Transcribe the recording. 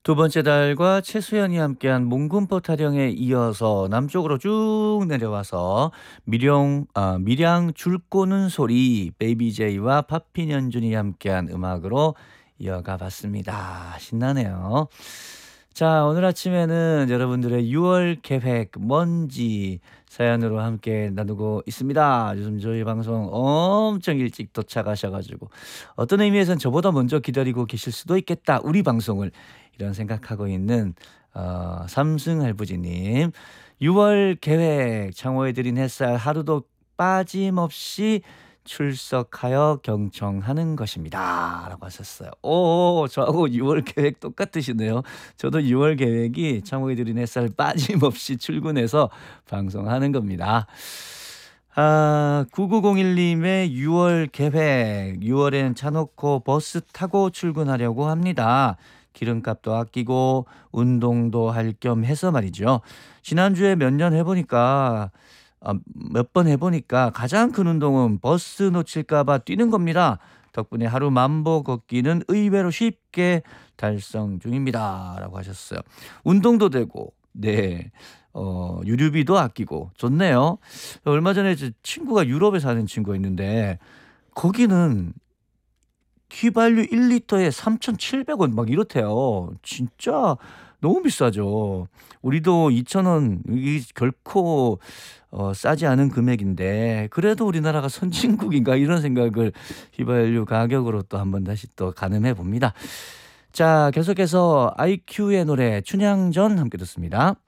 두 번째 달과 최수연이 함께한 몽금포 타령에 이어서 남쪽으로 쭉 내려와서 밀양 줄 꼬는 소리 베이비 제이와 파핀 연준이 함께한 음악으로 이어가 봤습니다. 신나네요. 자, 오늘 아침에는 여러분들의 6월 계획 뭔지 사연으로 함께 나누고 있습니다. 요즘 저희 방송 엄청 일찍 도착하셔가지고 어떤 의미에선 저보다 먼저 기다리고 계실 수도 있겠다. 우리 방송을 이런 생각하고 있는 삼승 할부지님 6월 계획 창호해드린 햇살 하루도 빠짐없이 출석하여 경청하는 것입니다 라고 하셨어요. 오, 저하고 6월 계획 똑같으시네요. 저도 6월 계획이 창호해드린 햇살 빠짐없이 출근해서 방송하는 겁니다. 9901님의 6월 계획. 6월엔 차 놓고 버스 타고 출근하려고 합니다. 기름값도 아끼고 운동도 할 겸 해서 말이죠. 지난주에 몇 번 해보니까 가장 큰 운동은 버스 놓칠까봐 뛰는 겁니다. 덕분에 하루 만보 걷기는 의외로 쉽게 달성 중입니다. 라고 하셨어요. 운동도 되고, 네. 유류비도 아끼고 좋네요. 얼마 전에 제 친구가 유럽에 사는 친구가 있는데 거기는 휘발유 1리터에 3,700원 막 이렇대요. 진짜 너무 비싸죠. 우리도 2,000원 이게 결코 싸지 않은 금액인데 그래도 우리나라가 선진국인가 이런 생각을 휘발유 가격으로 또 한번 다시 또 가늠해 봅니다. 자, 계속해서 아이큐의 노래 춘향전 함께 듣습니다.